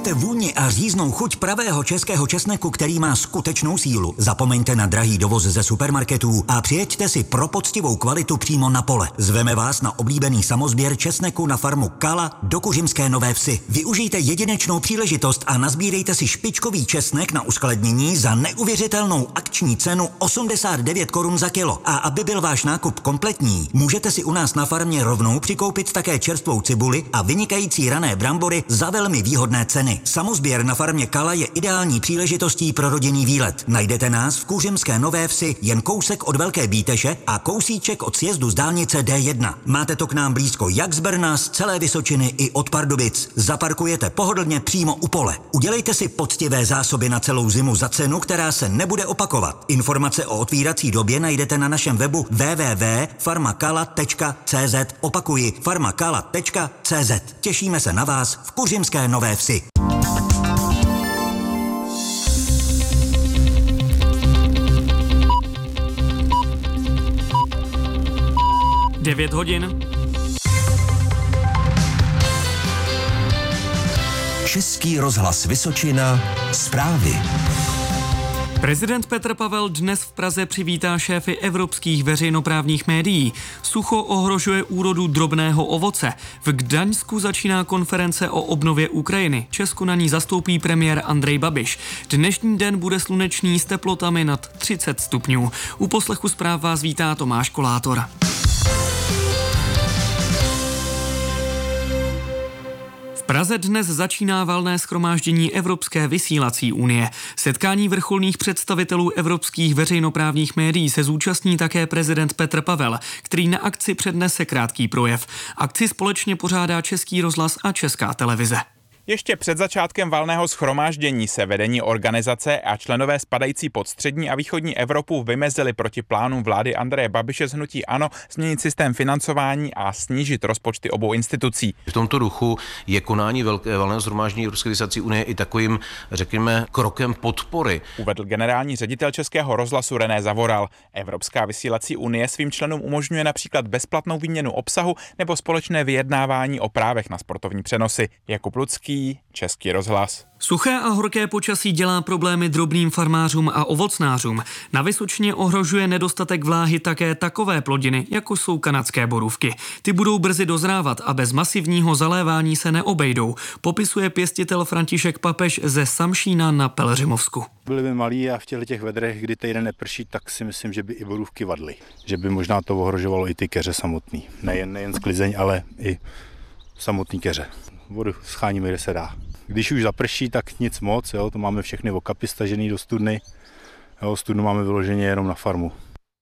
Milujete vůni a říznou chuť pravého českého česneku, který má skutečnou sílu? Zapomeňte na drahý dovoz ze supermarketů a přijeďte si pro poctivou kvalitu přímo na pole. Zveme vás na oblíbený samosběr česneku na farmu Kala do Kuřimské Nové Vsi. Využijte jedinečnou příležitost a nazbírejte si špičkový česnek na uskladnění za neuvěřitelnou akční cenu 89 korun za kilo. A aby byl váš nákup kompletní, můžete si u nás na farmě rovnou přikoupit také čerstvou cibuli a vynikající rané brambory za velmi výhodné ceny. Samosběr na farmě Kala je ideální příležitostí pro rodinný výlet. Najdete nás v Kuřimské Nové Vsi, jen kousek od Velké Bíteše a kousíček od sjezdu z dálnice D1. Máte to k nám blízko jak z Brna, z celé Vysočiny i od Pardubic. Zaparkujete pohodlně přímo u pole. Udělejte si poctivé zásoby na celou zimu za cenu, která se nebude opakovat. Informace o otvírací době najdete na našem webu www.farmakala.cz. Opakuji, farmakala.cz. Těšíme se na vás v Kuřimské Nové Vsi. Devět hodin. Český rozhlas Vysočina. Zprávy. Prezident Petr Pavel dnes v Praze přivítá šéfy evropských veřejnoprávních médií. Sucho ohrožuje úrodu drobného ovoce. V Gdaňsku začíná konference o obnově Ukrajiny. Česko na ní zastoupí premiér Andrej Babiš. Dnešní den bude slunečný s teplotami nad 30 stupňů. U poslechu zpráv vás vítá Tomáš Kolátor. V Praze dnes začíná valné shromáždění Evropské vysílací unie. Setkání vrcholných představitelů evropských veřejnoprávních médií se zúčastní také prezident Petr Pavel, který na akci přednese krátký projev. Akci společně pořádá Český rozhlas a Česká televize. Ještě před začátkem valného shromáždění se vedení organizace a členové spadající pod střední a východní Evropu vymezili proti plánům vlády Andreje Babiše z hnutí ANO změnit systém financování a snížit rozpočty obou institucí. V tomto duchu je konání valného shromáždění Evropské vysílací unie i takovým, řekněme, krokem podpory. Uvedl generální ředitel Českého rozhlasu René Zavoral. Evropská vysílací unie svým členům umožňuje například bezplatnou výměnu obsahu nebo společné vyjednávání o právech na sportovní přenosy. Jakub Lucký, Český rozhlas. Suché a horké počasí dělá problémy drobným farmářům a ovocnářům. Na Vysočině ohrožuje nedostatek vláhy také takové plodiny, jako jsou kanadské borůvky. Ty budou brzy dozrávat a bez masivního zalévání se neobejdou, popisuje pěstitel František Papež ze Samšína na Pelhřimovsku. Byly by malí a v těch vedrech, kdy týden neprší, tak si myslím, že by i borůvky vadly. Že by možná to ohrožovalo i ty keře samotný. Nejen sklizeň, ale i samotný keře. Vodu scháníme, kde se dá. Když už zaprší, tak nic moc, jo, to máme všechny okapy stažený do studny. Jo, studnu máme vyloženě jenom na farmu.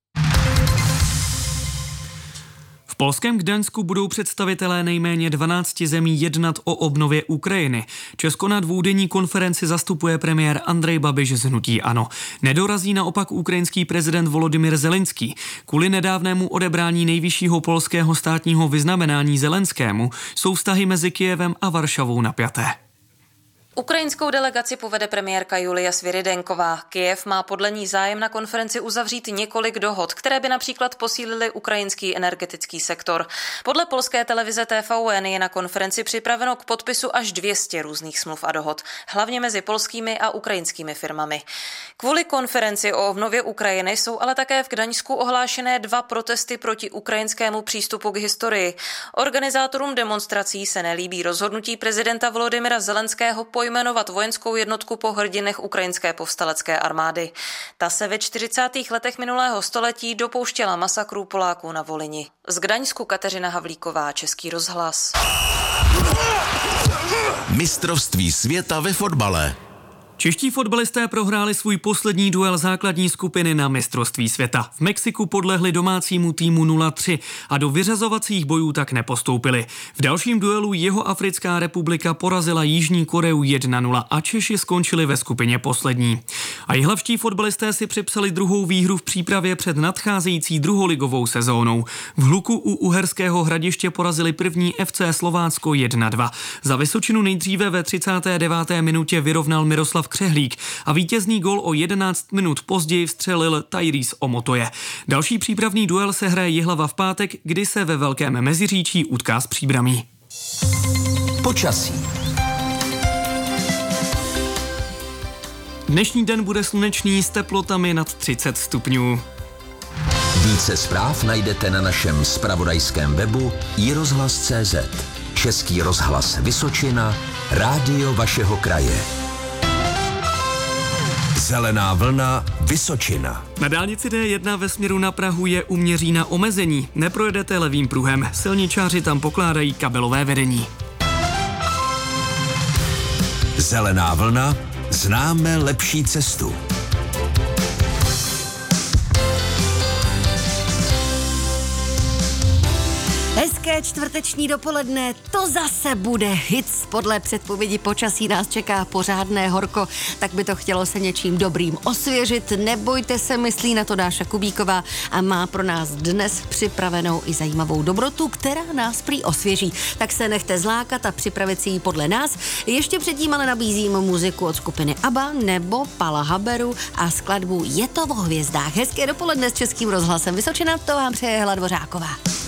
V polském Gdaňsku budou představitelé nejméně 12 zemí jednat o obnově Ukrajiny. Česko na dvoudenní konferenci zastupuje premiér Andrej Babiš z hnutí ANO. Nedorazí naopak ukrajinský prezident Volodymyr Zelenský. Kvůli nedávnému odebrání nejvyššího polského státního vyznamenání Zelenskému jsou vztahy mezi Kyjevem a Varšavou napjaté. Ukrajinskou delegaci povede premiérka Julia Svyrydenková. Kyjev má podle ní zájem na konferenci uzavřít několik dohod, které by například posílily ukrajinský energetický sektor. Podle polské televize TVN je na konferenci připraveno k podpisu až 200 různých smluv a dohod, hlavně mezi polskými a ukrajinskými firmami. Kvůli konferenci o obnově Ukrajiny jsou ale také v Gdaňsku ohlášené 2 protesty proti ukrajinskému přístupu k historii. Organizátorům demonstrací se nelíbí rozhodnutí prezidenta Volodymyra Zelenského pojmenovat vojenskou jednotku po hrdinech ukrajinské povstalecké armády. Ta se ve 40. letech minulého století dopouštěla masakrů Poláků na Volyni. Z Gdaňsku Kateřina Havlíková, Český rozhlas. Mistrovství světa ve fotbale. Čeští fotbalisté prohráli svůj poslední duel základní skupiny na mistrovství světa. V Mexiku podlehli domácímu týmu 0-3 a do vyřazovacích bojů tak nepostoupili. V dalším duelu Jihoafrická republika porazila Jižní Koreu 1-0 a Češi skončili ve skupině poslední. A jihlavští fotbalisté si připsali druhou výhru v přípravě před nadcházející druholigovou sezónou. V Hluku u Uherského Hradiště porazili první FC Slovácko 1-2. Za Vysočinu nejdříve ve 39. minutě vyrovnal Miroslav Křehlík a vítězný gól o 11 minut později vstřelil Tyrese Omotoje. Další přípravný duel se hraje Jihlava v pátek, kdy se ve Velkém Meziříčí utká s Příbramí. Počasí. Dnešní den bude slunečný s teplotami nad 30 stupňů. Více zpráv najdete na našem zpravodajském webu iRozhlas.cz. Český rozhlas Vysočina, rádio vašeho kraje. Zelená vlna Vysočina. Na dálnici D1 ve směru na Prahu je u Měřína omezení. Neprojedete levým pruhem. Silničáři tam pokládají kabelové vedení. Zelená vlna, známe lepší cestu. Hezké čtvrteční dopoledne, to zase bude hit. Podle předpovědi počasí nás čeká pořádné horko, tak by to chtělo se něčím dobrým osvěžit. Nebojte se, myslí na to Dáša Kubíková a má pro nás dnes připravenou i zajímavou dobrotu, která nás prý osvěží. Tak se nechte zlákat a připravit si ji podle nás. Ještě předtím ale nabízím muziku od skupiny ABBA nebo Pala Haberu a skladbu Je to o hvězdách. Hezké dopoledne s Českým rozhlasem Vysočina, to vám přeje Hela Dvořáková.